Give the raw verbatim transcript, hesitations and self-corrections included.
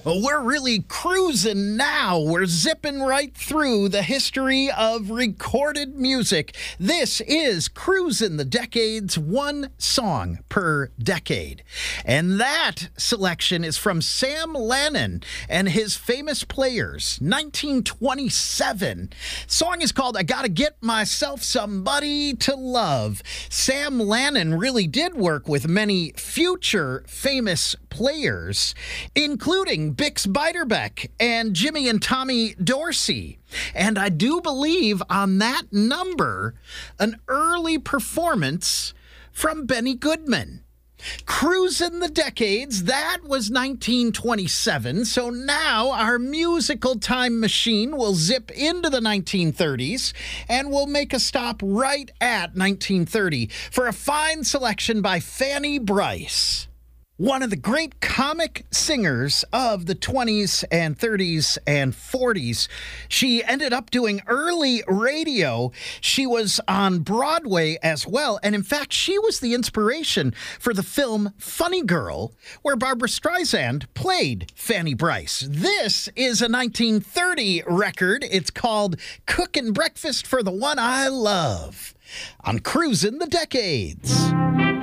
We're really cruising now. We're zipping right through the history of recorded music. This is Cruising the Decades, one song per decade. And that selection is from Sam Lanin and his Famous Players, nineteen twenty-seven. Song is called I Gotta Get Myself Somebody to Love. Sam Lanin really did work with many future famous players, including Bix Beiderbecke and Jimmy and Tommy Dorsey. And I do believe on that number, an early performance from Benny Goodman. Cruising the Decades, that was nineteen twenty-seven. So now our musical time machine will zip into the nineteen thirties and we'll make a stop right at nineteen thirty for a fine selection by Fanny Brice, one of the great comic singers of the twenties and thirties and forties. She ended up doing early radio. She was on Broadway as well. And in fact, she was the inspiration for the film Funny Girl, where Barbra Streisand played Fanny Brice. This is a nineteen thirty record. It's called Cookin' Breakfast for the One I Love on Cruising the Decades.